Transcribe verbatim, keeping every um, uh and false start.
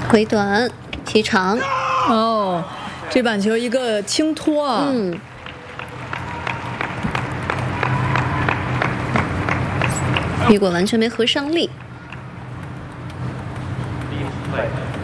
回短提长。 哦，这板球一个轻托啊。 嗯。雨果完全没合上力。